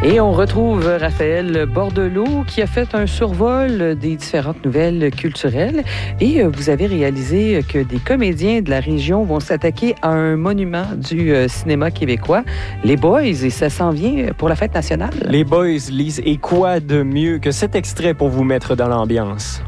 Et on retrouve Raphaël Bordelot qui a fait un survol des différentes nouvelles culturelles. Et vous avez réalisé que des comédiens de la région vont s'attaquer à un monument du cinéma québécois, les Boys, et ça s'en vient pour la fête nationale. Les Boys, Lise, et quoi de mieux que cet extrait pour vous mettre dans l'ambiance?